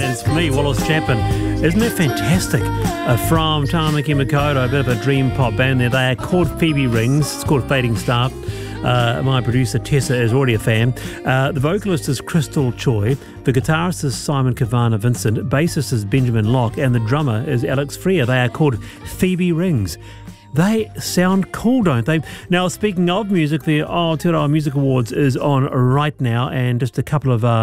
It's for me, Wallace Chapman. Isn't that fantastic? From Tamaki Makoto, a bit of a dream pop band there. They are called Phoebe Rings. It's called Fading Star. My producer Tessa is already a fan. The vocalist is Crystal Choi. The guitarist is Simon Kavana Vincent. Bassist is Benjamin Locke. And the drummer is Alex Freer. They are called Phoebe Rings. They sound cool, don't they? Now, speaking of music, the Aotearoa Music Awards is on right now, and just a couple of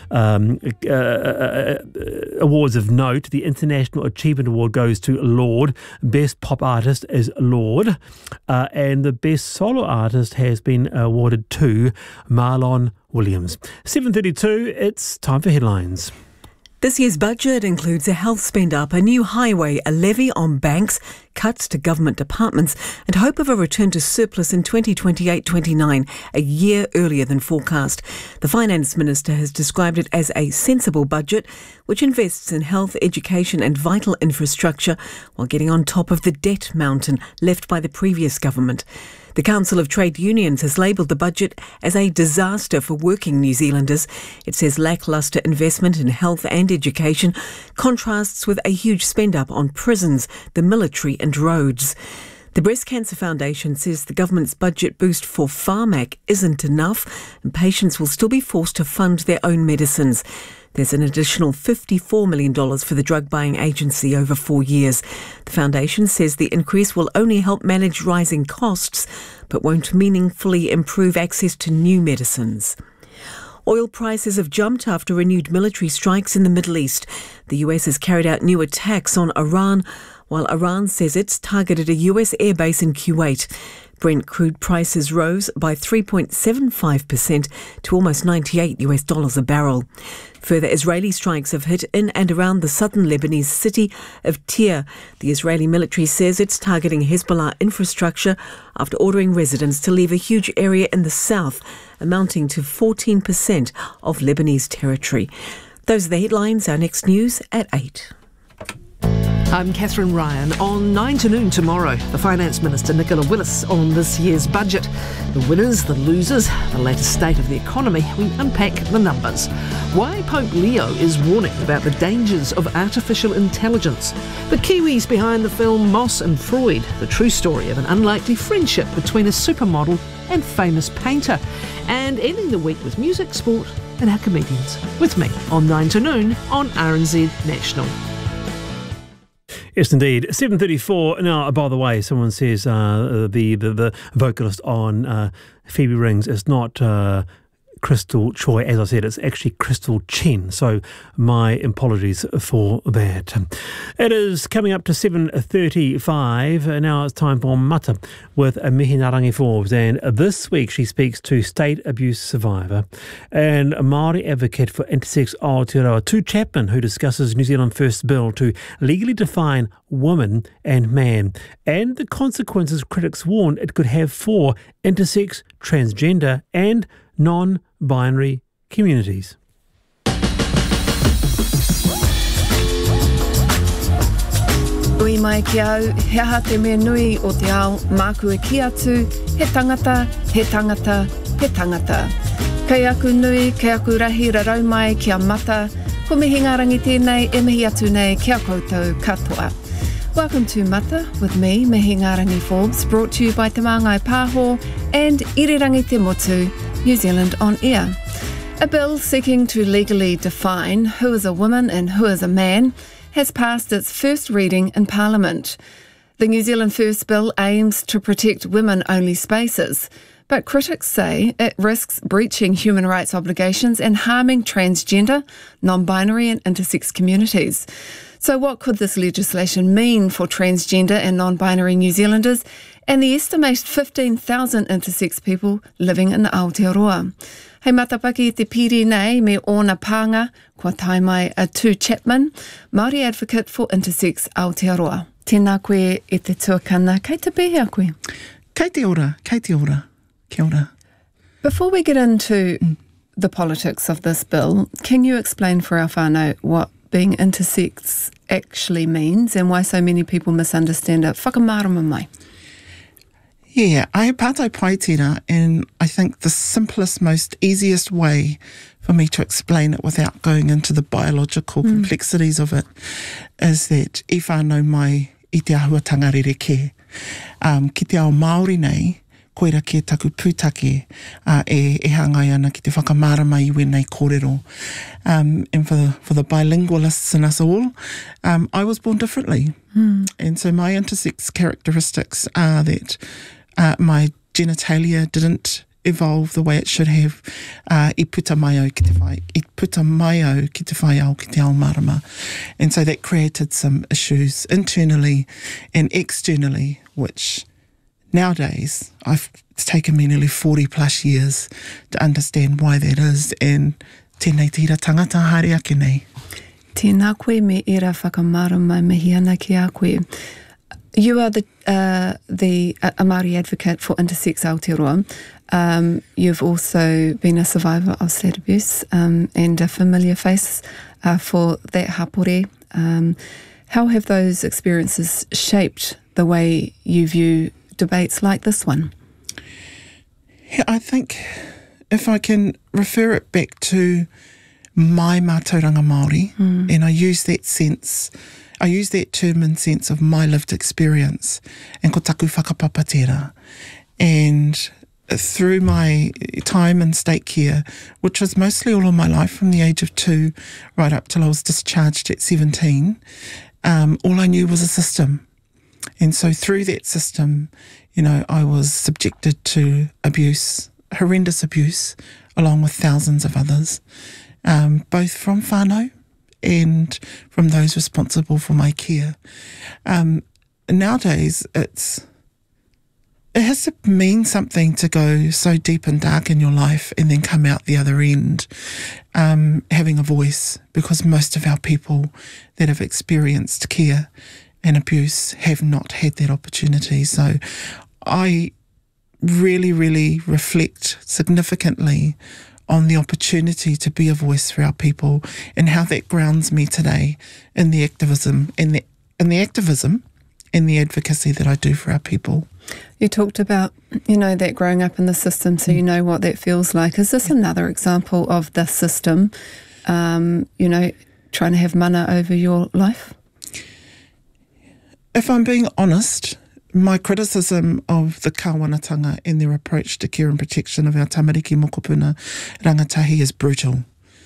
awards of note. The International Achievement Award goes to Lorde. Best Pop Artist is Lorde. And the Best Solo Artist has been awarded to Marlon Williams. 7:32, it's time for headlines. This year's budget includes a health spend up, a new highway, a levy on banks, cuts to government departments, and hope of a return to surplus in 2028-29, a year earlier than forecast. The Finance Minister has described it as a sensible budget, which invests in health, education and vital infrastructure, while getting on top of the debt mountain left by the previous government. The Council of Trade Unions has labelled the budget as a disaster for working New Zealanders. It says lacklustre investment in health and education contrasts with a huge spend-up on prisons, the military and roads. The Breast Cancer Foundation says the government's budget boost for Pharmac isn't enough and patients will still be forced to fund their own medicines. There's an additional $54 million for the drug buying agency over 4 years. The foundation says the increase will only help manage rising costs, but won't meaningfully improve access to new medicines. Oil prices have jumped after renewed military strikes in the Middle East. The US has carried out new attacks on Iran, while Iran says it's targeted a US airbase in Kuwait. Brent crude prices rose by 3.75% to almost $98 a barrel. Further Israeli strikes have hit in and around the southern Lebanese city of Tyre. The Israeli military says it's targeting Hezbollah infrastructure after ordering residents to leave a huge area in the south, amounting to 14% of Lebanese territory. Those are the headlines. Our next news at 8. I'm Catherine Ryan. On 9 to noon tomorrow, the Finance Minister Nicola Willis on this year's budget. The winners, the losers, the latest state of the economy. We unpack the numbers. Why Pope Leo is warning about the dangers of artificial intelligence. The Kiwis behind the film Moss and Freud, the true story of an unlikely friendship between a supermodel and famous painter. And ending the week with music, sport and our comedians. With me on 9 to noon on RNZ National. Yes, indeed. 7:34. Now, by the way, someone says the vocalist on Phoebe Rings is not Crystal Choi. As I said, it's actually Crystal Chen. So my apologies for that. It is coming up to 7:35. Now it's time for Mata with Mihi Narangi Forbes. And this week she speaks to state abuse survivor and a Māori advocate for intersex Aotearoa, Tu Chapman, who discusses New Zealand First bill to legally define woman and man and the consequences critics warn it could have for intersex, transgender and non-binary communities. Ui mai ki au, he aha te mea nui o te ao, māku e ki atu, he tangata, he tangata, he tangata. Kei aku nui, kei aku rahi rarau mai ki a mata, ko mihi ngā rangi tēnei, e mihi atu nei ki a koutou katoa. Welcome to Mata with me, Mihi Ngarangi Forbes, brought to you by Te Māngai Pāho and Irirangi Te Motu, New Zealand On Air. A bill seeking to legally define who is a woman and who is a man has passed its first reading in Parliament. The New Zealand First bill aims to protect women-only spaces, but critics say it risks breaching human rights obligations and harming transgender, non-binary and intersex communities. So what could this legislation mean for transgender and non-binary New Zealanders and the estimated 15,000 intersex people living in Aotearoa? Hei matapaki te piri nei me ona pānga, kua tai mai a Tu Chapman, Māori advocate for intersex Aotearoa. Tēnā koe e te tuakana, kei te pēhea koe? Kei te ora, kia ora. Before we get into the politics of this bill, can you explain for our whānau what being intersex actually means and why so many people misunderstand it? Whakamārama mai. Yeah, I pātai pai tērā, and I think the simplest, most easiest way for me to explain it without going into the biological complexities of it, is that I whānau mai I te ahuatanga rereke. Ki te ao Māori nei, koera ke taku pūtake e hangai ana ki te whakamārama iwi nei kōrero. And for the bilingualists in us all, I was born differently. And so my intersex characteristics are that my genitalia didn't evolve the way it should have. I puta mai au ki te whai ao ki te ao marama. And so that created some issues internally and externally, which nowadays it's taken me nearly 40 plus years to understand why that is. And tēnei tira tangata haere ake nei. Tēnā koe me era whakamārama mihi ana ki a koe. You are a Māori advocate for intersex Aotearoa. You've also been a survivor of state abuse and a familiar face for that hapore. How have those experiences shaped the way you view debates like this one? Yeah, I think if I can refer it back to my mātauranga Māori, and I use that term in sense of my lived experience, and ko taku whakapapa tērā. And through my time in state care, which was mostly all of my life from the age of 2 right up till I was discharged at 17, all I knew was a system. And so through that system, you know, I was subjected to abuse, horrendous abuse, along with thousands of others, both from whānau and from those responsible for my care. Nowadays, it has to mean something to go so deep and dark in your life and then come out the other end having a voice, because most of our people that have experienced care and abuse have not had that opportunity. So I really, really reflect significantly on the opportunity to be a voice for our people and how that grounds me today in the activism and the advocacy that I do for our people. You talked about, you know, that growing up in the system, so you know what that feels like. Is this another example of the system, you know, trying to have mana over your life? If I'm being honest, my criticism of the kāwanatanga and their approach to care and protection of our tamariki mokopuna rangatahi is brutal.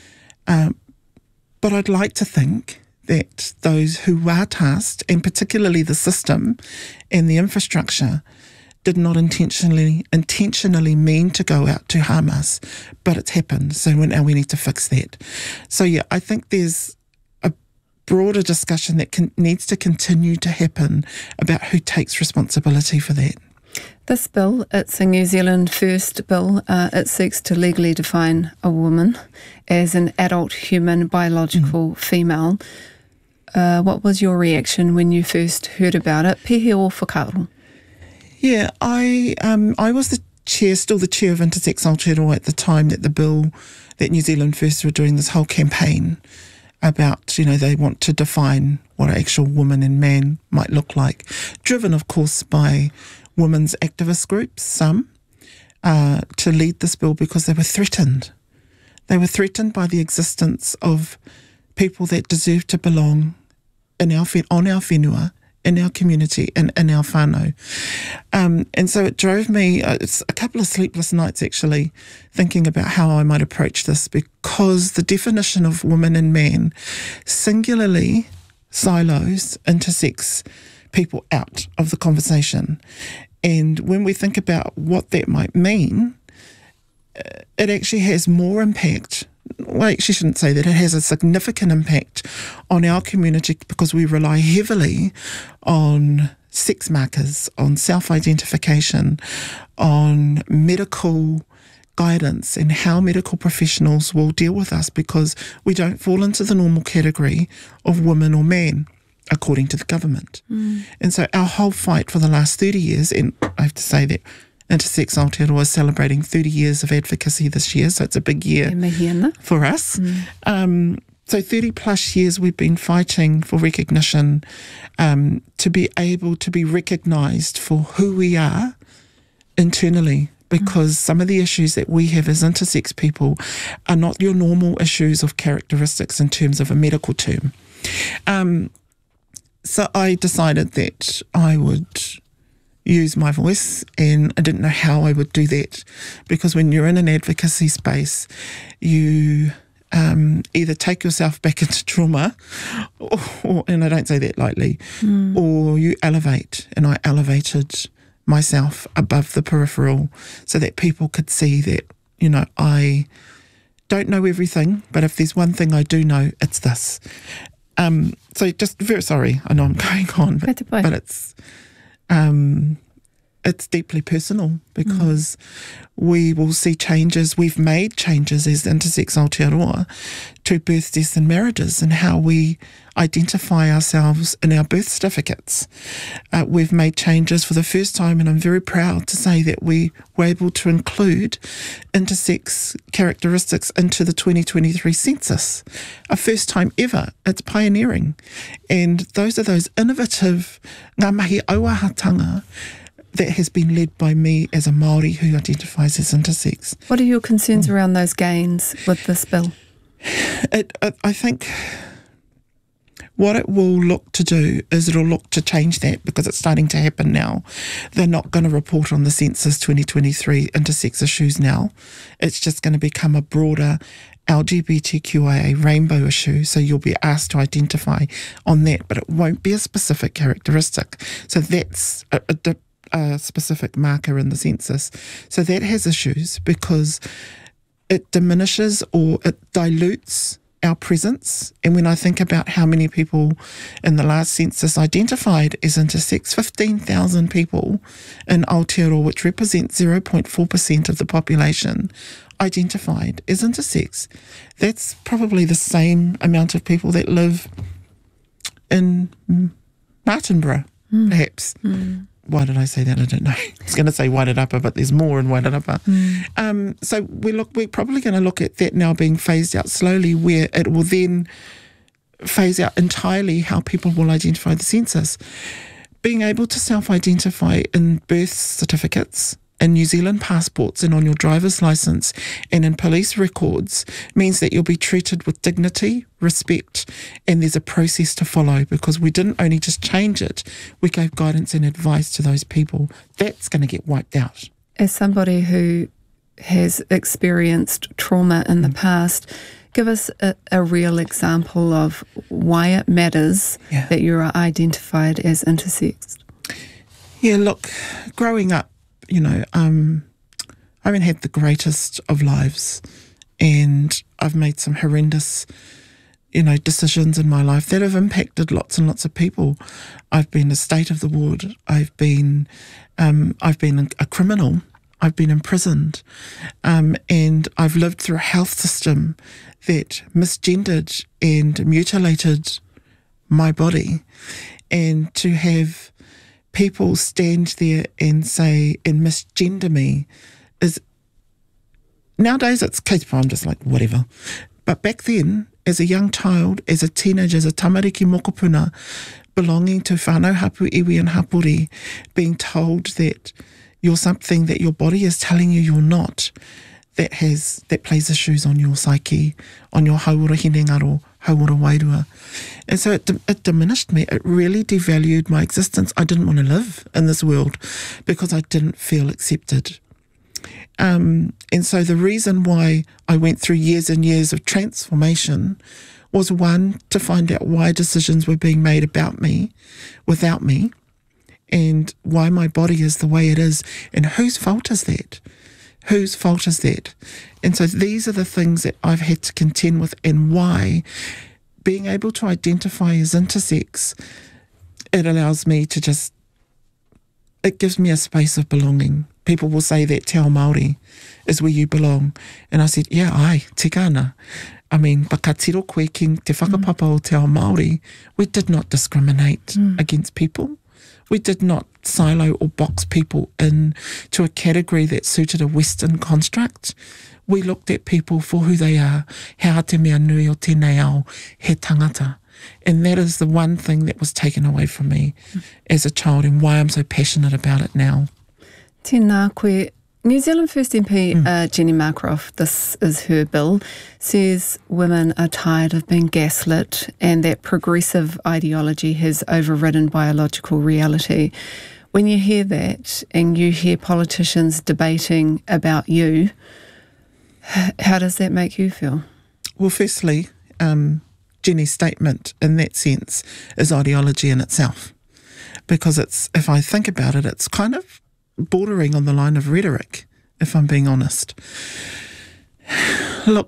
But I'd like to think that those who are tasked, and particularly the system and the infrastructure, did not intentionally mean to go out to harm us, but it's happened. So now we need to fix that. So yeah, I think there's a broader discussion that needs to continue to happen about who takes responsibility for that. This bill, it's a New Zealand first bill. It seeks to legally define a woman as an adult human biological female. What was your reaction when you first heard about it? Pehe o whakaaro? Yeah, I was still the chair of Intersex Aotearoa at the time that that New Zealand First were doing this whole campaign about, you know, they want to define what an actual woman and man might look like, driven, of course, by women's activist groups, some, to lead this bill because they were threatened. They were threatened by the existence of people that deserve to belong on our whenua, in our community, and in our whānau. And so it drove me, it's a couple of sleepless nights actually, thinking about how I might approach this, because the definition of woman and man singularly silos intersex people out of the conversation. And when we think about what that might mean, it actually has more impact. Well, I actually shouldn't say that. It has a significant impact on our community because we rely heavily on sex markers, on self-identification, on medical guidance and how medical professionals will deal with us, because we don't fall into the normal category of woman or man, according to the government. And so our whole fight for the last 30 years, and I have to say that Intersex Aotearoa is celebrating 30 years of advocacy this year, so it's a big year for us. So 30 plus years we've been fighting for recognition, to be able to be recognised for who we are internally, because some of the issues that we have as intersex people are not your normal issues of characteristics in terms of a medical term. So I decided that I would use my voice, and I didn't know how I would do that, because when you're in an advocacy space, you either take yourself back into trauma, or, and I don't say that lightly, or you elevate, and I elevated myself above the peripheral so that people could see that, you know, I don't know everything, but if there's one thing I do know, it's this. So just very sorry, I know I'm going on, but it's deeply personal, because we will see changes. We've made changes as intersex Aotearoa to births, deaths and marriages, and how we identify ourselves in our birth certificates. We've made changes for the first time, and I'm very proud to say that we were able to include intersex characteristics into the 2023 census. A first time ever. It's pioneering. And those are those innovative ngā mahi auahatanga that has been led by me as a Māori who identifies as intersex. What are your concerns around those gains with this bill? I think what it will look to do is it'll look to change that, because it's starting to happen now. They're not going to report on the census 2023 intersex issues now. It's just going to become a broader LGBTQIA rainbow issue, so you'll be asked to identify on that, but it won't be a specific characteristic. So that's a specific marker in the census. So that has issues, because it diminishes or it dilutes our presence. And when I think about how many people in the last census identified as intersex, 15,000 people in Aotearoa, which represents 0.4% of the population, identified as intersex. That's probably the same amount of people that live in Martinborough, perhaps. Why did I say that? I don't know. I was going to say Wairarapa, but there's more in Wairarapa. So we're probably going to look at that now being phased out slowly, where it will then phase out entirely how people will identify the census. Being able to self-identify in birth certificates, in New Zealand passports, and on your driver's licence, and in police records means that you'll be treated with dignity, respect, and there's a process to follow, because we didn't only just change it, we gave guidance and advice to those people. That's going to get wiped out. As somebody who has experienced trauma in the past, give us a real example of why it matters that you are identified as intersex. Yeah, look, growing up, you know, I haven't had the greatest of lives, and I've made some horrendous, you know, decisions in my life that have impacted lots and lots of people. I've been a state of the ward. I've been a criminal. I've been imprisoned, and I've lived through a health system that misgendered and mutilated my body, and to have people stand there and say and misgender me is, nowadays it's case I'm just like whatever, but back then as a young child, as a teenager, as a tamariki mokopuna, belonging to whānau hapu iwi and hapuri, being told that you're something that your body is telling you you're not, that plays issues on your psyche, on your hauora hinengaro, hauora wairua. And so it diminished me. It really devalued my existence. I didn't want to live in this world because I didn't feel accepted. And so the reason why I went through years and years of transformation was, one, to find out why decisions were being made about me, without me, and why my body is the way it is, and whose fault is that? Whose fault is that? And so these are the things that I've had to contend with, and why being able to identify as intersex, it allows me to just, it gives me a space of belonging. People will say that Te Ao Māori is where you belong. And I said, yeah, ai, te kāna. I mean, pakatiro koe ki te whakapapa o Te Ao Māori, we did not discriminate against people. We did not silo or box people into a category that suited a Western construct. We looked at people for who they are. He aha te mea nui o tēnei ao, he tangata. And that is the one thing that was taken away from me as a child, and why I'm so passionate about it now. Tēnā koe, New Zealand First MP Jenny Markroft, this is her bill, says women are tired of being gaslit and that progressive ideology has overridden biological reality. When you hear that and you hear politicians debating about you, how does that make you feel? Well, firstly, Jenny's statement in that sense is ideology in itself, because it's, if I think about it, it's kind of bordering on the line of rhetoric, if I'm being honest. Look,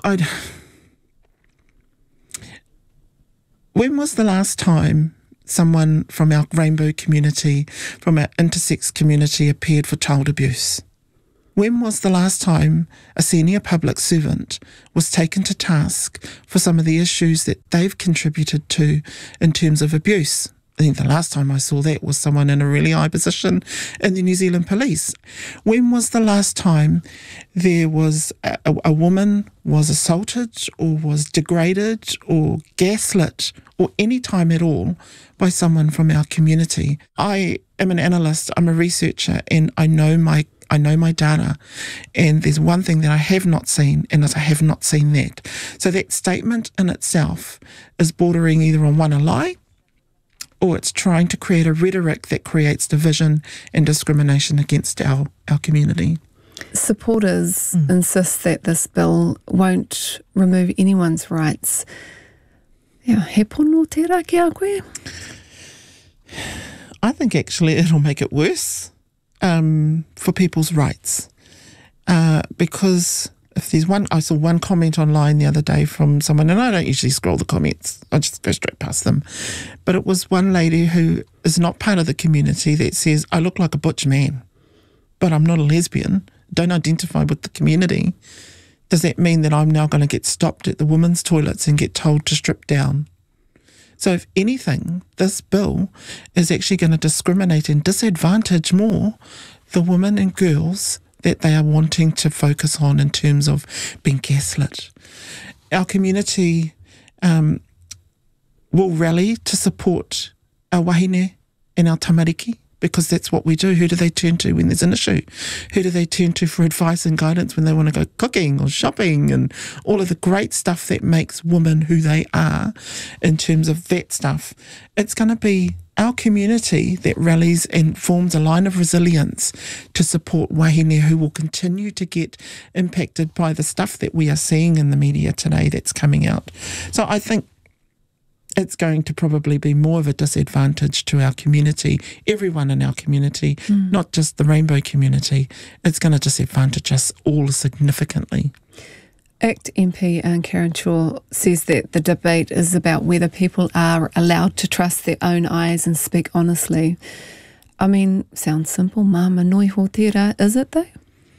when was the last time someone from our rainbow community, from our intersex community, appeared for child abuse? When was the last time a senior public servant was taken to task for some of the issues that they've contributed to in terms of abuse? I think the last time I saw that was someone in a really high position in the New Zealand Police. When was the last time there was a woman was assaulted or was degraded or gaslit or any time at all by someone from our community? I am an analyst, I'm a researcher, and I know my data, and there's one thing that I have not seen, and I have not seen that. So that statement in itself is bordering either on a lie, or it's trying to create a rhetoric that creates division and discrimination against our community. Supporters insist that this bill won't remove anyone's rights. Yeah, he pono te rā ki a koe? I think actually it'll make it worse for people's rights, because if there's one, I saw one comment online the other day from someone, and I don't usually scroll the comments, I just go straight past them, but it was one lady who is not part of the community that says, I look like a butch man, but I'm not a lesbian, don't identify with the community. Does that mean that I'm now going to get stopped at the women's toilets and get told to strip down? So if anything, this bill is actually going to discriminate and disadvantage more the women and girls that they are wanting to focus on in terms of being gaslit. Our community will rally to support our wahine and our tamariki, because that's what we do. Who do they turn to when there's an issue? Who do they turn to for advice and guidance when they want to go cooking or shopping and all of the great stuff that makes women who they are in terms of that stuff? It's going to be our community that rallies and forms a line of resilience to support wahine who will continue to get impacted by the stuff that we are seeing in the media today that's coming out. So I think it's going to probably be more of a disadvantage to our community, everyone in our community, not just the rainbow community. It's going to disadvantage us all significantly. ACT MP Karen Shaw says that the debate is about whether people are allowed to trust their own eyes and speak honestly. I mean, sounds simple, mama noi ho tera, is it though?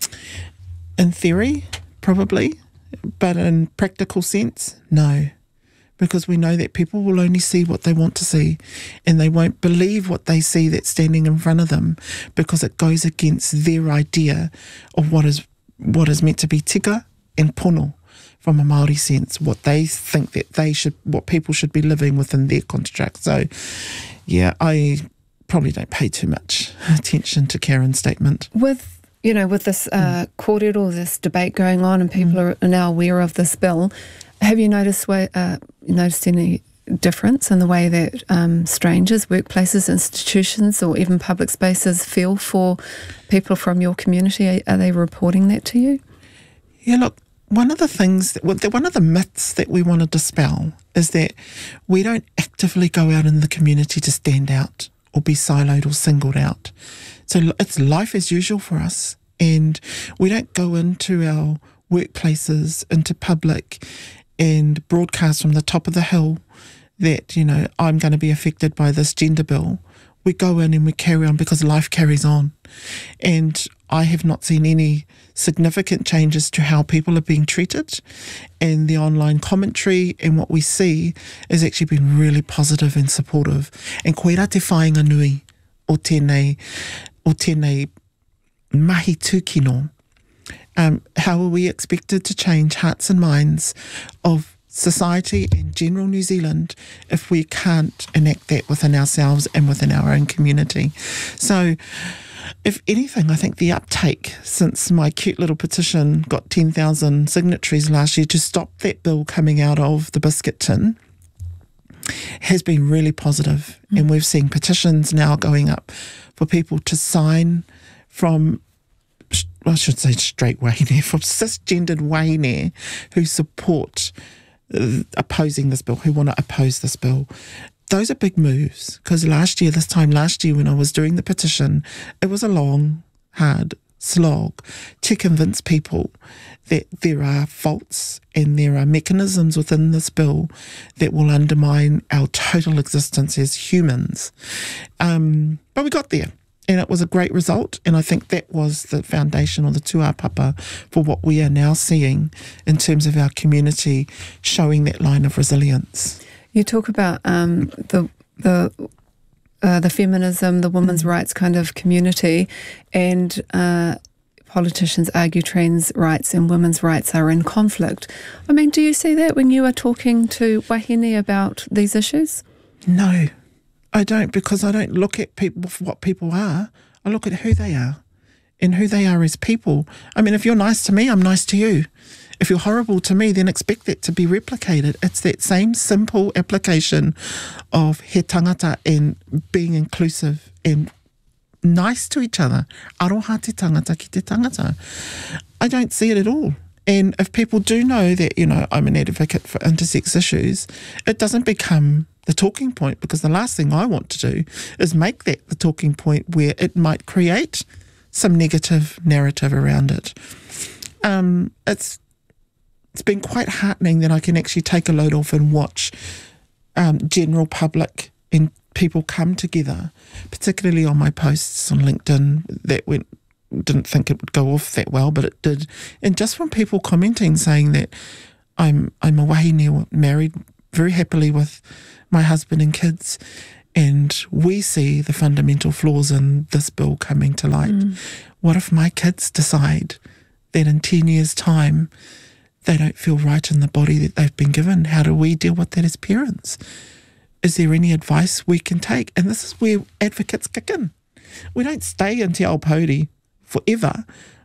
In theory, probably, but in practical sense, no. Because we know that people will only see what they want to see, and they won't believe what they see that's standing in front of them, because it goes against their idea of what is meant to be tika and pono from a Māori sense, what they think that what people should be living within their construct. So, yeah, I probably don't pay too much attention to Karen's statement. With this kōrero, this debate going on, and people are now aware of this bill, have you noticed any difference in the way that strangers, workplaces, institutions, or even public spaces feel for people from your community? Are they reporting that to you? Yeah, look, one of the myths that we want to dispel is that we don't actively go out in the community to stand out or be siloed or singled out. So it's life as usual for us, and we don't go into our workplaces, into public, and broadcast from the top of the hill that, I'm going to be affected by this gender bill. We go in and we carry on because life carries on. And I have not seen any significant changes to how people are being treated, and the online commentary and what we see has actually been really positive and supportive. And koe rā te whāinga nui o tēnei mahi tūkino. How are we expected to change hearts and minds of society and general New Zealand if we can't enact that within ourselves and within our own community. So if anything, I think the uptake since my cute little petition got 10,000 signatories last year to stop that bill coming out of the biscuit tin has been really positive. And we've seen petitions now going up for people to sign from, I should say straight Waine, from cisgendered Waine who support opposing this bill, who want to oppose this bill. Those are big moves, because this time last year when I was doing the petition, it was a long, hard slog to convince people that there are faults and there are mechanisms within this bill that will undermine our total existence as humans. But we got there, and it was a great result, and I think that was the foundation or the tuapapa for what we are now seeing in terms of our community showing that line of resilience. You talk about the feminism, the women's rights kind of community, and politicians argue trans rights and women's rights are in conflict. I mean, do you see that when you are talking to wahine about these issues? No, I don't, because I don't look at people for what people are. I look at who they are and who they are as people. I mean, if you're nice to me, I'm nice to you. If you're horrible to me, then expect that to be replicated. It's that same simple application of he tangata and being inclusive and nice to each other. Aroha te tangata ki te tangata. I don't see it at all. And if people do know that, I'm an advocate for intersex issues, it doesn't become the talking point, because the last thing I want to do is make that the talking point where it might create some negative narrative around it. It's been quite heartening that I can actually take a load off and watch general public and people come together, particularly on my posts on LinkedIn that didn't think it would go off that well, but it did. And just from people commenting saying that I'm a wahine, married very happily with my husband and kids, and we see the fundamental flaws in this bill coming to light. What if my kids decide that in 10 years' time they don't feel right in the body that they've been given? How do we deal with that as parents? Is there any advice we can take? And this is where advocates kick in. We don't stay in Te Aupōuri forever,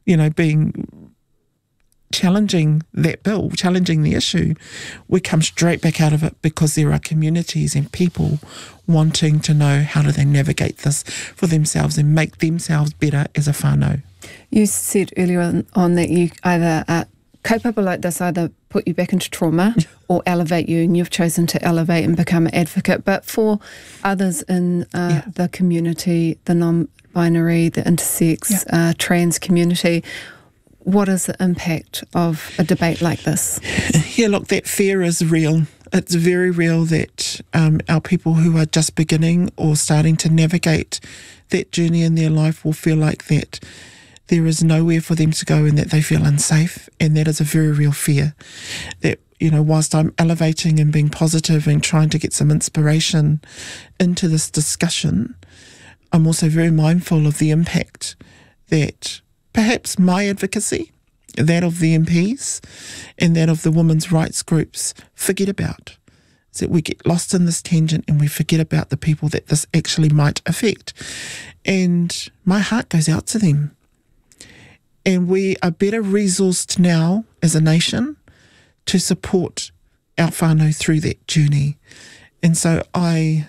challenging that bill, challenging the issue. We come straight back out of it because there are communities and people wanting to know how do they navigate this for themselves and make themselves better as a whānau. You said earlier on that you either kaupapa like this either put you back into trauma or elevate you, and you've chosen to elevate and become an advocate. But for others in the community, the non-binary, the intersex, trans community, what is the impact of a debate like this? Yeah, look, that fear is real. It's very real that our people who are just beginning or starting to navigate that journey in their life will feel like that there is nowhere for them to go and that they feel unsafe, and that is a very real fear. That, whilst I'm elevating and being positive and trying to get some inspiration into this discussion, I'm also very mindful of the impact that perhaps my advocacy, that of the MPs and that of the women's rights groups forget about. Is that we get lost in this tangent and we forget about the people that this actually might affect. And my heart goes out to them. And we are better resourced now as a nation to support our whānau through that journey. And so I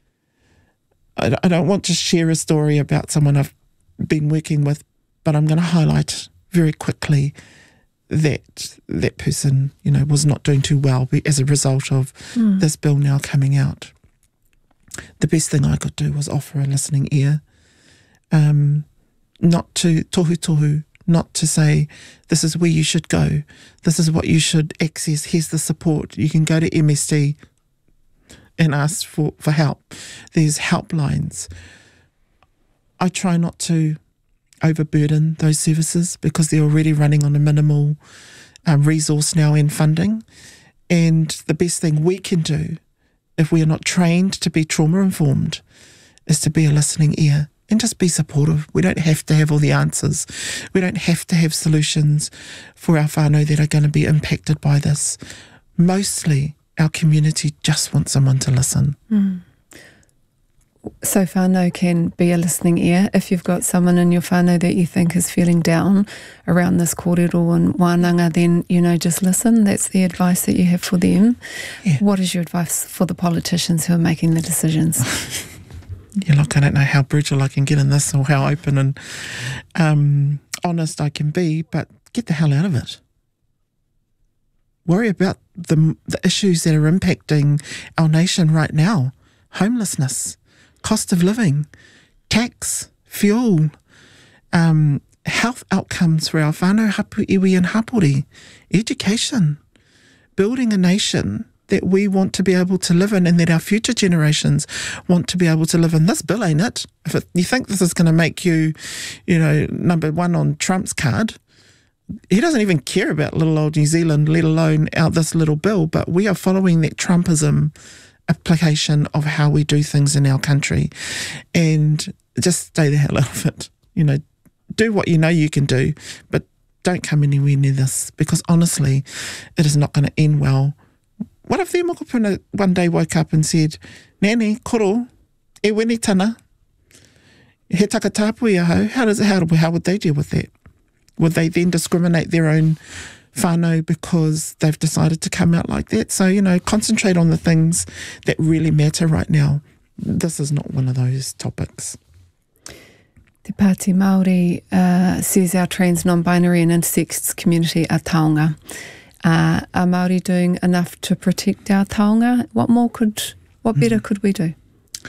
don't want to share a story about someone I've been working with, but I'm going to highlight very quickly that that person, was not doing too well as a result of this bill now coming out. The best thing I could do was offer a listening ear, not to tohu, not to say, this is where you should go, this is what you should access, here's the support, you can go to MSD and ask for help. There's helplines. I try not to overburden those services because they're already running on a minimal resource now and funding. And the best thing we can do, if we are not trained to be trauma-informed, is to be a listening ear and just be supportive. We don't have to have all the answers. We don't have to have solutions for our whānau that are going to be impacted by this. mostly our community just wants someone to listen. So whānau can be a listening ear. If you've got someone in your whānau that you think is feeling down around this kōrero and wānanga, then, just listen. That's the advice that you have for them. Yeah. What is your advice for the politicians who are making the decisions? Look, I don't know how brutal I can get in this or how open and honest I can be, but get the hell out of it. Worry about the issues that are impacting our nation right now. Homelessness, cost of living, tax, fuel, health outcomes for our whānau hapu iwi and hapori, education, building a nation that we want to be able to live in and that our future generations want to be able to live in. This bill ain't it. If you think this is going to make you, number one on Trump's card, he doesn't even care about little old New Zealand, let alone this little bill, but we are following that Trumpism application of how we do things in our country, and just stay the hell out of it. Do what you can do, but don't come anywhere near this, because honestly, it is not going to end well. What if the mokopuna one day woke up and said, Nani, koro, e wene tana, he takatapu ia hau, how would they deal with that? Would they then discriminate their own whānau because they've decided to come out like that? So, concentrate on the things that really matter right now. This is not one of those topics. Te Pāti Māori says our trans, non-binary and intersex community are taonga. Are Māori doing enough to protect our taonga? What better could we do?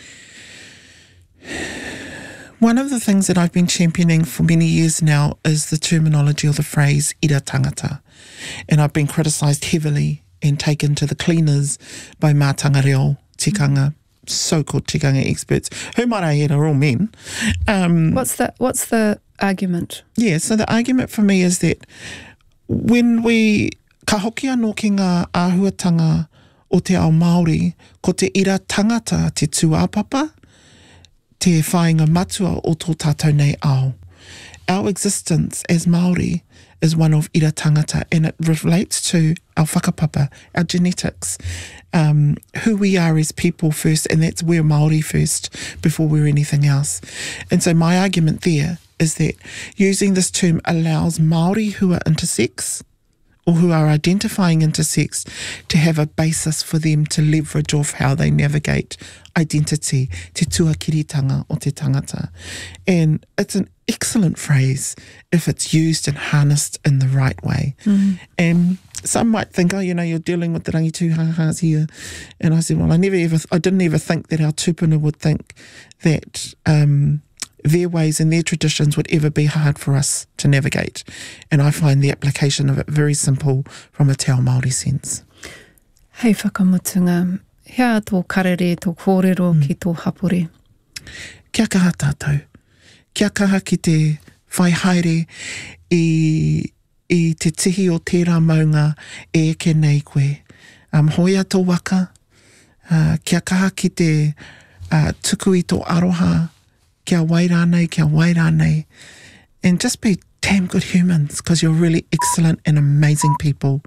One of the things that I've been championing for many years now is the terminology or the phrase ira tangata. And I've been criticised heavily and taken to the cleaners by mātanga reo, tikanga, so-called tikanga experts, who marae are all men. What's the argument? Yeah, so the argument for me is that when we ka hoki anō ki ngā āhuatanga o te ao Māori, ko te ira tangata te tūāpapa, te whāinga matua o tō tātou nei ao. Our existence as Māori is one of ira tangata, and it relates to our whakapapa, our genetics, who we are as people first, and that's we're Māori first before we're anything else. And so my argument there is that using this term allows Māori who are intersex or who are identifying intersex to have a basis for them to leverage off how they navigate identity, te tuakiritanga o te tangata. And it's an excellent phrase if it's used and harnessed in the right way. And some might think, you're dealing with the rangitūhangahas here. And I said, well, I didn't ever think that our tupuna would think that their ways and their traditions would ever be hard for us to navigate. And I find the application of it very simple from a te ao Māori sense. Hei whakamutunga, hea tō karere, tō kōrero ki tō hapori? Kia kaha tātou. Kia kaha ki te whai haere i te tihi o tērā maunga e eke nei koe. Hoia tō waka, kia kaha ki te tuku i tō aroha, kia waira nei, and just be damn good humans, because you're really excellent and amazing people.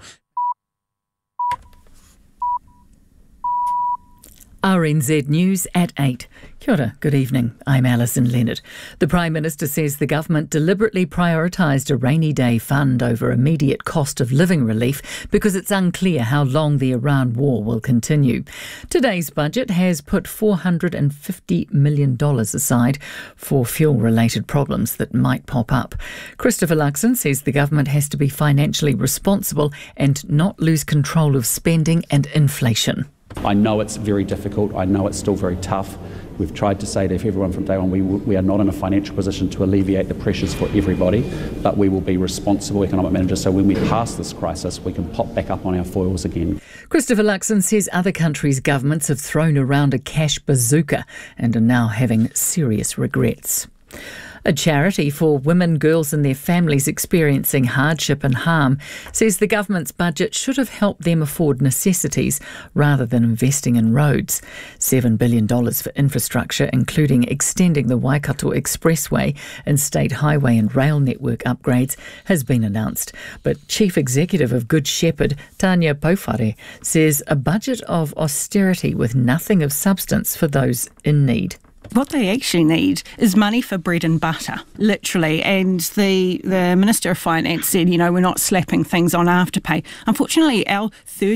RNZ News at 8. Kia ora, good evening. I'm Alison Leonard. The Prime Minister says the government deliberately prioritised a rainy day fund over immediate cost of living relief because it's unclear how long the Iran war will continue. Today's budget has put $450 million aside for fuel-related problems that might pop up. Christopher Luxon says the government has to be financially responsible and not lose control of spending and inflation. I know it's very difficult. I know it's still very tough. We've tried to say to everyone from day one, we are not in a financial position to alleviate the pressures for everybody, but we will be responsible economic managers, so when we pass this crisis, we can pop back up on our foils again. Christopher Luxon says other countries' governments have thrown around a cash bazooka and are now having serious regrets. A charity for women, girls and their families experiencing hardship and harm says the government's budget should have helped them afford necessities rather than investing in roads. $7 billion for infrastructure, including extending the Waikato Expressway and state highway and rail network upgrades, has been announced. But Chief Executive of Good Shepherd, Tanya Powhare, says a budget of austerity with nothing of substance for those in need. What they actually need is money for bread and butter, literally. And the Minister of Finance said, we're not slapping things on Afterpay. Unfortunately, our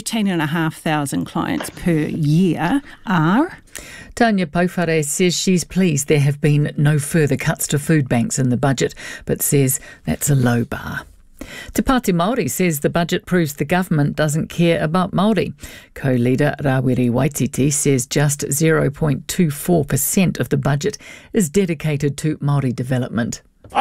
13,500 clients per year are. Tanya Powhare says she's pleased there have been no further cuts to food banks in the budget, but says that's a low bar. Te Pāti Māori says the budget proves the government doesn't care about Māori. Co-leader Rawiri Waititi says just 0.24% of the budget is dedicated to Māori development.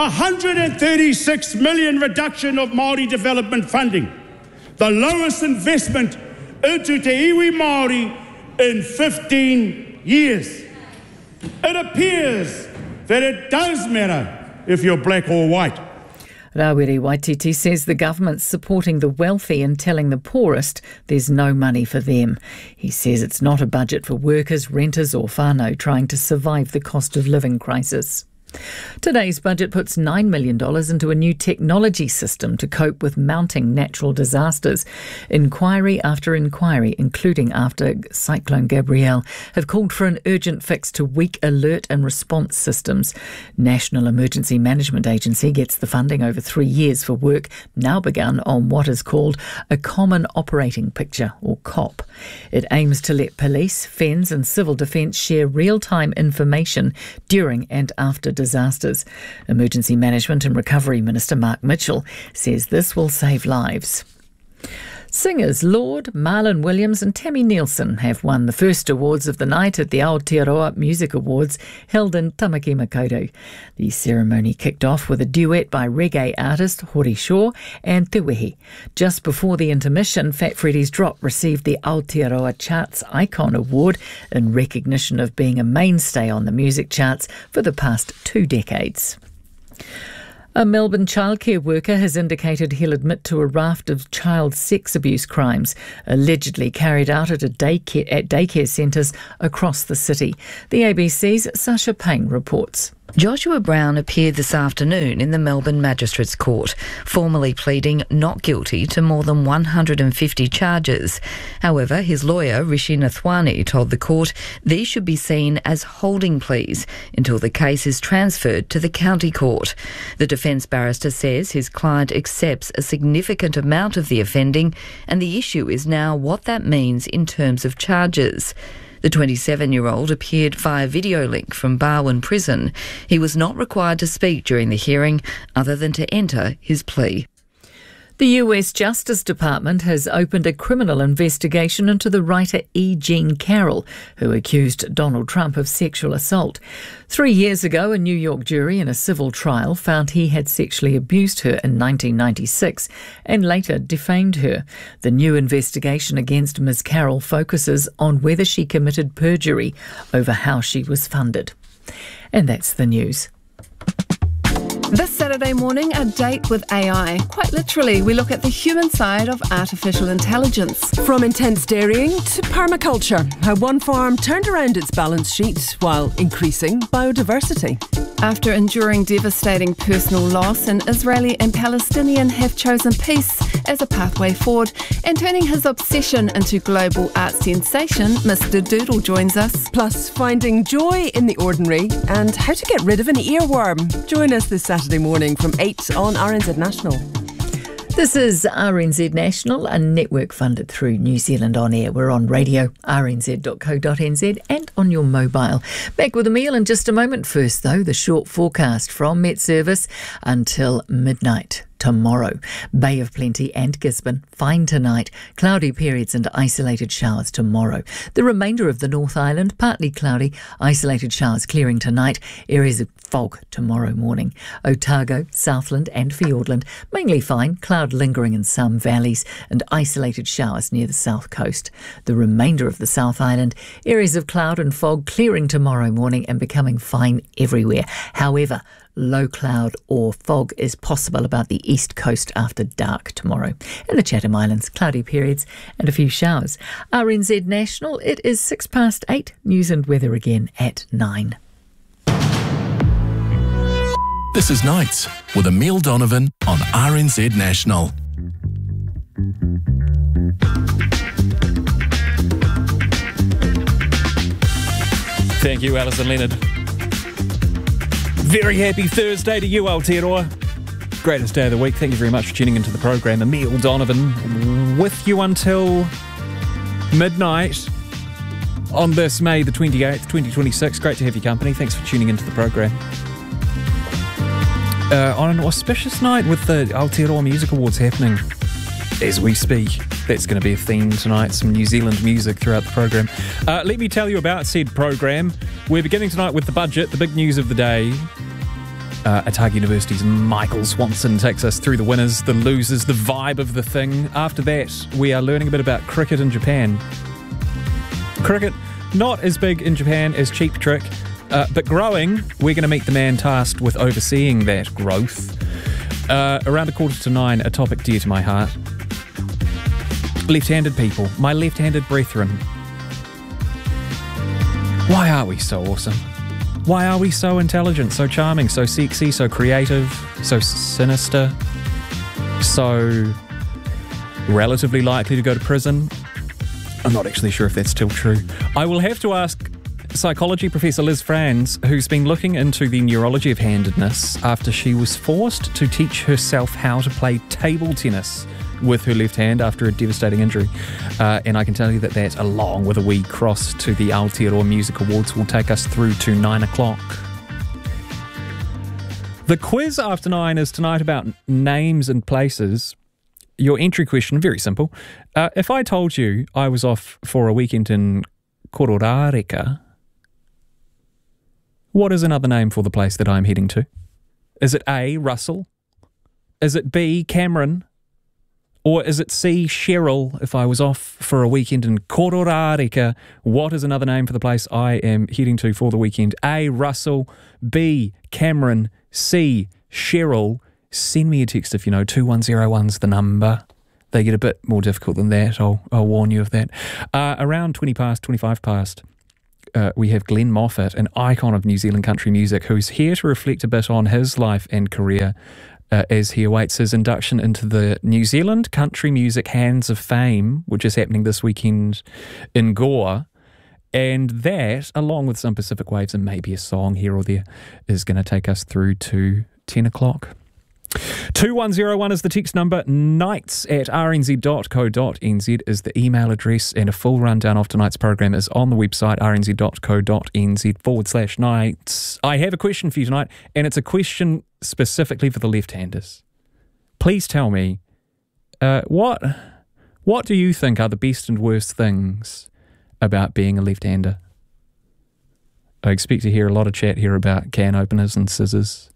136 million reduction of Māori development funding. The lowest investment into te iwi Māori in 15 years. It appears that it does matter if you're black or white. Rawiri Waititi says the government's supporting the wealthy and telling the poorest there's no money for them. He says it's not a budget for workers, renters or whānau trying to survive the cost of living crisis. Today's budget puts $9 million into a new technology system to cope with mounting natural disasters. Inquiry after inquiry, including after Cyclone Gabrielle, have called for an urgent fix to weak alert and response systems. National Emergency Management Agency gets the funding over 3 years for work now begun on what is called a Common Operating Picture, or COP. It aims to let police, FENZ and civil defence share real-time information during and after disasters. Emergency Management and Recovery Minister Mark Mitchell says this will save lives. Singers Lorde, Marlon Williams and Tammy Nielsen have won the first awards of the night at the Aotearoa Music Awards held in Tamaki Makaurau. The ceremony kicked off with a duet by reggae artist Hori Shaw and Te Wehi. Just before the intermission, Fat Freddy's Drop received the Aotearoa Charts Icon Award in recognition of being a mainstay on the music charts for the past 2 decades. A Melbourne childcare worker has indicated he'll admit to a raft of child sex abuse crimes allegedly carried out at daycare centres across the city. The ABC's Sasha Payne reports. Joshua Brown appeared this afternoon in the Melbourne Magistrates Court, formally pleading not guilty to more than 150 charges. However, his lawyer, Rishi Nathwani, told the court these should be seen as holding pleas until the case is transferred to the county court. The defence barrister says his client accepts a significant amount of the offending, and the issue is now what that means in terms of charges. The 27-year-old appeared via video link from Barwon Prison. He was not required to speak during the hearing other than to enter his plea. The US Justice Department has opened a criminal investigation into the writer E. Jean Carroll, who accused Donald Trump of sexual assault. 3 years ago, a New York jury in a civil trial found he had sexually abused her in 1996 and later defamed her. The new investigation against Ms. Carroll focuses on whether she committed perjury over how she was funded. And that's the news. This Saturday morning, a date with AI. Quite literally, we look at the human side of artificial intelligence. From intense dairying to permaculture, how one farm turned around its balance sheet while increasing biodiversity. After enduring devastating personal loss, an Israeli and Palestinian have chosen peace as a pathway forward, and turning his obsession into global art sensation, Mr. Doodle joins us. Plus, finding joy in the ordinary and how to get rid of an earworm. Join us this Saturday morning from 8 on RNZ National. This is RNZ National, a network funded through New Zealand On Air. We're on radio, rnz.co.nz and on your mobile. Back with a meal in just a moment. First, though, the short forecast from Met Service until midnight. tomorrow. Bay of Plenty and Gisborne, fine tonight. Cloudy periods and isolated showers tomorrow. The remainder of the North Island, partly cloudy, isolated showers clearing tonight. Areas of fog tomorrow morning. Otago, Southland and Fiordland, mainly fine, cloud lingering in some valleys and isolated showers near the south coast. The remainder of the South Island, areas of cloud and fog clearing tomorrow morning and becoming fine everywhere. However, low cloud or fog is possible about the east coast after dark tomorrow. In the Chatham Islands, cloudy periods and a few showers. RNZ National, it is 8:06. News and weather again at 9. This is Nights with Emile Donovan on RNZ National. Thank you, Alison Leonard. Very happy Thursday to you, Aotearoa. Greatest day of the week. Thank you very much for tuning into the program. Emile Donovan with you until midnight on this May the 28th, 2026. Great to have your company. Thanks for tuning into the program. On an auspicious night with the Aotearoa Music Awards happening as we speak. That's going to be a theme tonight, some New Zealand music throughout the program. Let me tell you about said program. We're beginning tonight with the budget, the big news of the day. Otago University's Michael Swanson takes us through the winners, the losers, the vibe of the thing. After that, we are learning a bit about cricket in Japan. Cricket, not as big in Japan as Cheap Trick, but growing. We're going to meet the man tasked with overseeing that growth. Around 8:45, a topic dear to my heart. Left-handed people, my left-handed brethren. Why are we so awesome? Why are we so intelligent, so charming, so sexy, so creative, so sinister, so relatively likely to go to prison? I'm not actually sure if that's still true. I will have to ask psychology professor Liz Franz, who's been looking into the neurology of handedness after she was forced to teach herself how to play table tennis with her left hand after a devastating injury. And I can tell you that along with a wee cross to the Aotearoa Music Awards, will take us through to 9 o'clock. The quiz after 9 is tonight about names and places. Your entry question, very simple. If I told you I was off for a weekend in Kororareka, what is another name for the place that I'm heading to? Is it A, Russell? Is it B, Cameron? Or is it C, Cheryl? If I was off for a weekend in Kororareka, what is another name for the place I am heading to for the weekend? A, Russell. B, Cameron. C, Cheryl. Send me a text if you know. 2101's the number. They get a bit more difficult than that. I'll warn you of that. Around 25 past, we have Glenn Moffat, an icon of New Zealand country music, who's here to reflect a bit on his life and career as he awaits his induction into the New Zealand Country Music Hands of Fame, which is happening this weekend in Gore. And that, along with some Pacific Waves and maybe a song here or there, is going to take us through to 10 o'clock. 2101 is the text number. nights@rnz.co.nz is the email address, and a full rundown of tonight's program is on the website rnz.co.nz/nights. I have a question for you tonight, and it's a question specifically for the left-handers. Please tell me, what do you think are the best and worst things about being a left-hander? I expect to hear a lot of chat here about can openers and scissors.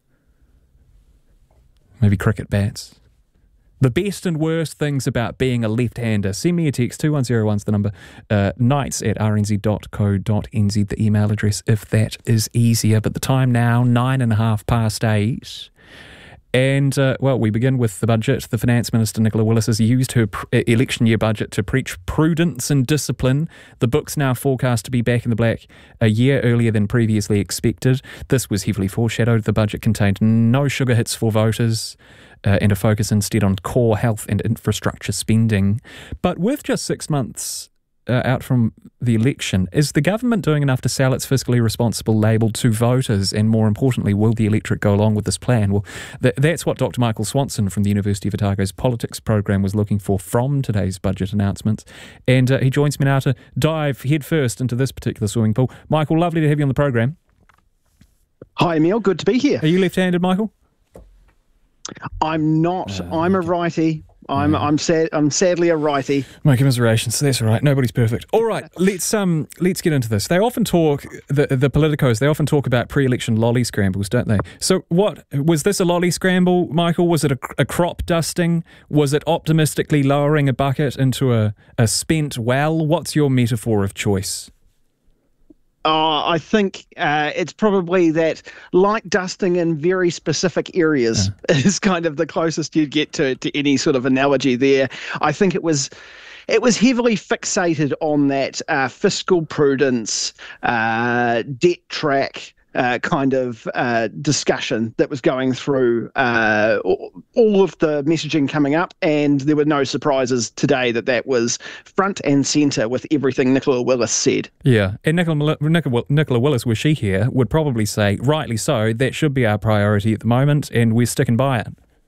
Maybe cricket bats. The best and worst things about being a left-hander. Send me a text, 2101's the number, nights@rnz.co.nz, the email address, if that is easier. But the time now, 8:09. And, we begin with the budget. The Finance Minister, Nicola Willis, has used her election year budget to preach prudence and discipline. The book's now forecast to be back in the black a year earlier than previously expected. This was heavily foreshadowed. The budget contained no sugar hits for voters and a focus instead on core health and infrastructure spending. But with just 6 months out from the election, is the government doing enough to sell its fiscally responsible label to voters? And more importantly, will the electorate go along with this plan? Well, that's what Dr. Michael Swanson from the University of Otago's politics program was looking for from today's budget announcements. And he joins me now to dive headfirst into this particular swimming pool. Michael, lovely to have you on the program. Hi, Emile. Good to be here. Are you left-handed, Michael? I'm not. I'm a righty. I'm sadly a righty. My commiserations. That's all right. Nobody's perfect. All right, let's get into this. They often talk, the politicos, they often talk about pre-election lolly scrambles, don't they? So what, was this a lolly scramble, Michael? Was it a crop dusting? Was it optimistically lowering a bucket into a spent well? What's your metaphor of choice? I think it's probably that light dusting in very specific areas is kind of the closest you'd get to any sort of analogy there. I think it was heavily fixated on that fiscal prudence, debt track kind of discussion that was going through all of the messaging coming up, and there were no surprises today that was front and centre with everything Nicola Willis said. Yeah, and Nicola Willis, were she here, would probably say, rightly so, that should be our priority at the moment, and we're sticking by it.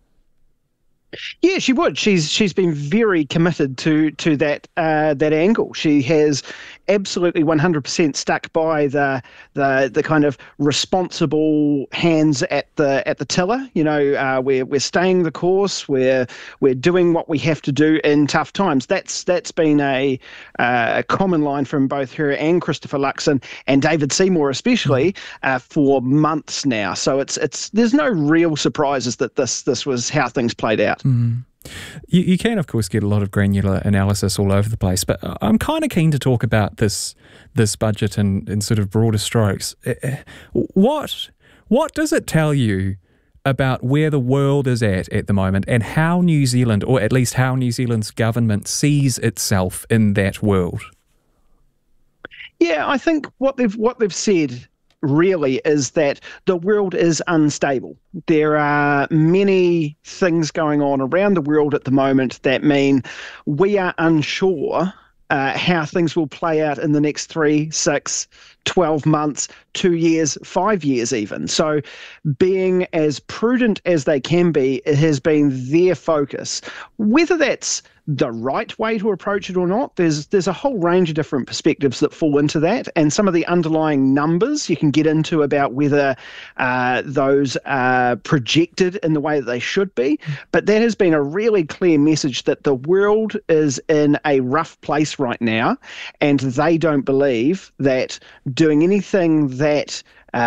Yeah, she would. She's been very committed to that angle. She has absolutely 100% stuck by the kind of responsible hands at the tiller. You know, we're staying the course. We're doing what we have to do in tough times. That's been a common line from both her and Christopher Luxon and David Seymour especially for months now. So it's there's no real surprises that this was how things played out. Mm. You can, of course, get a lot of granular analysis all over the place, but I'm kind of keen to talk about this budget in sort of broader strokes. What does it tell you about where the world is at the moment, and how New Zealand, or at least how New Zealand's government, sees itself in that world? Yeah, I think what they've said really is that the world is unstable. There are many things going on around the world at the moment that mean we are unsure how things will play out in the next 3, 6, 12 months, 2 years, 5 years even. So being as prudent as they can be, it has been their focus. Whether that's the right way to approach it or not, there's a whole range of different perspectives that fall into that, and some of the underlying numbers you can get into about whether those are projected in the way that they should be. But that has been a really clear message that the world is in a rough place right now, and they don't believe that doing anything that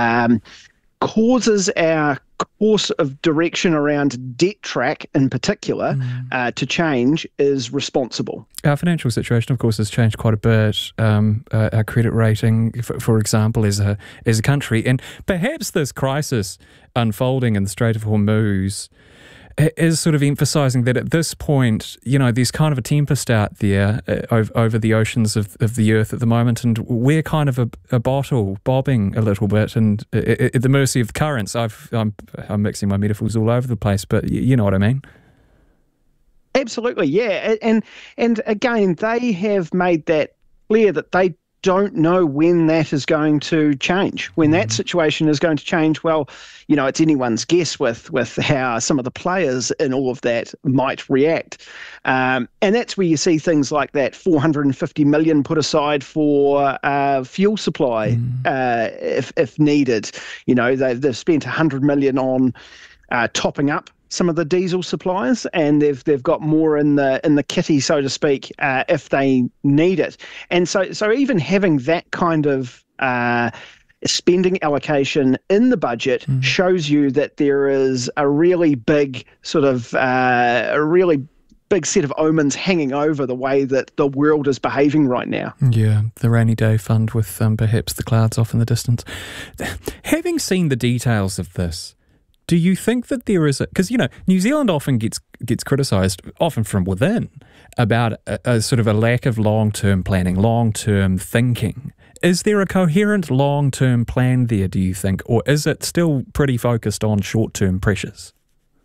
causes our course of direction around debt track in particular to change is responsible. Our financial situation, of course, has changed quite a bit. Our credit rating, for example, as a country, and perhaps this crisis unfolding in the Strait of Hormuz is sort of emphasising that at this point, you know, there's kind of a tempest out there over the oceans of the earth at the moment, and we're kind of a bottle bobbing a little bit and at the mercy of the currents. I'm mixing my metaphors all over the place, but you know what I mean. Absolutely, yeah. And again, they have made that clear that they don't know when that is going to change, when that situation is going to change. Well, you know, it's anyone's guess with how some of the players in all of that might react. And that's where you see things like that 450 million put aside for fuel supply if needed. You know, they've spent 100 million on topping up some of the diesel suppliers, and they've got more in the kitty, so to speak, if they need it. And so even having that kind of spending allocation in the budget shows you that there is a really big sort of a really big set of omens hanging over the way that the world is behaving right now. Yeah, the rainy day fund with perhaps the clouds off in the distance. Having seen the details of this, do you think that there is because, you know, New Zealand often gets criticised, often from within, about a sort of a lack of long-term planning, long-term thinking. Is there a coherent long-term plan there, do you think, or is it still pretty focused on short-term pressures?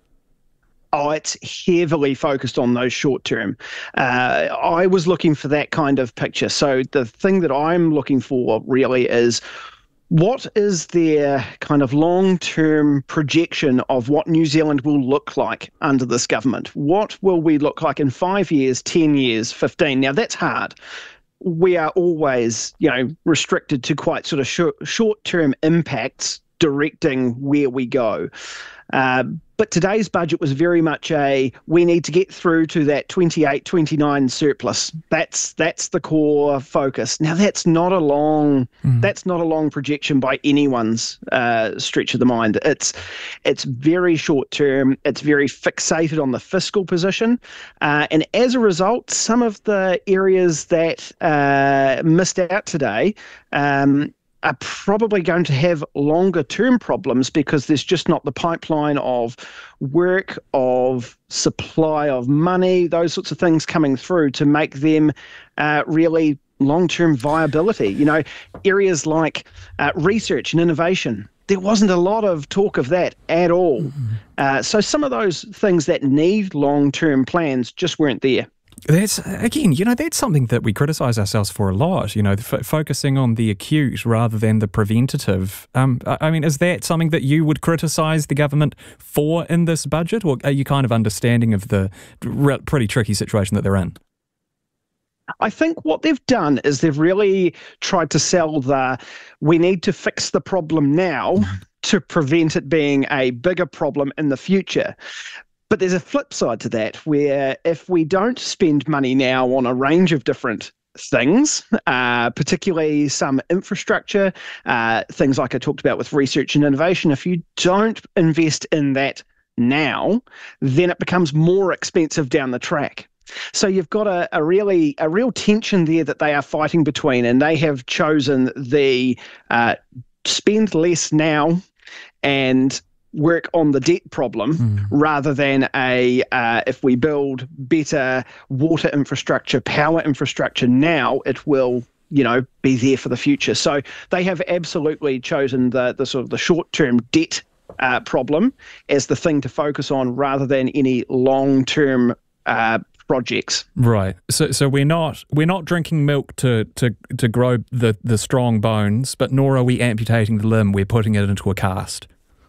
Oh, it's heavily focused on those short-term. I was looking for that kind of picture. So the thing that I'm looking for really is, what is their kind of long-term projection of what New Zealand will look like under this government? What will we look like in 5 years, 10 years, 15? Now, that's hard. We are always, you know, restricted to quite sort of short-term impacts directing where we go. But today's budget was very much we need to get through to that 28-29 surplus. That's the core focus. Now that's not a long projection by anyone's stretch of the mind. It's very short term. It's very fixated on the fiscal position, and as a result, some of the areas that missed out today are probably going to have longer term problems because there's just not the pipeline of work, of supply of money, those sorts of things coming through to make them really long-term viability. Areas like research and innovation, there wasn't a lot of talk of that at all. So some of those things that need long-term plans just weren't there. That's something that we criticise ourselves for a lot, focusing on the acute rather than the preventative. Is that something that you would criticise the government for in this budget, or are you kind of understanding of the pretty tricky situation that they're in? I think what they've done is they've really tried to sell we need to fix the problem now to prevent it being a bigger problem in the future. But there's a flip side to that, where if we don't spend money now on a range of different things, particularly some infrastructure, things like I talked about with research and innovation, if you don't invest in that now, then it becomes more expensive down the track. So you've got a real tension there that they are fighting between, and they have chosen the spend less now and work on the debt problem rather than if we build better water infrastructure, power infrastructure now, it will be there for the future. So they have absolutely chosen the sort of the short-term debt problem as the thing to focus on rather than any long-term projects. Right. So we're not drinking milk to grow the strong bones, but nor are we amputating the limb. We're putting it into a cast.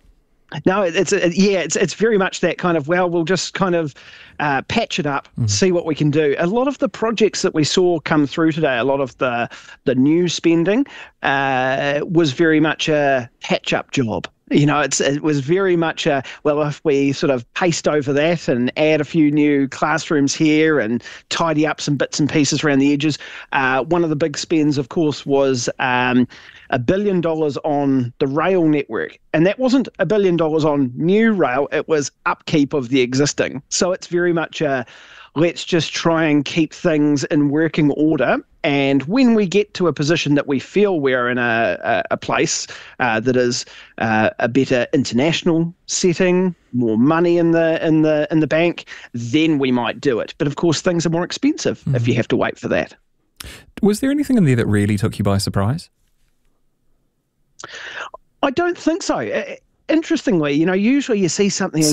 No, it's very much that kind of, we'll just kind of patch it up, see what we can do. A lot of the projects that we saw come through today, a lot of the new spending was very much a patch-up job. It was very much if we sort of paste over that and add a few new classrooms here and tidy up some bits and pieces around the edges. One of the big spends, of course, was $1 billion on the rail network. And that wasn't $1 billion on new rail, it was upkeep of the existing. So it's very much let's just try and keep things in working order. And when we get to a position that we feel we're in a place that is a better international setting, more money in the bank, then we might do it. But of course, things are more expensive if you have to wait for that. Was there anything in there that really took you by surprise? I don't think so. Interestingly, usually you see something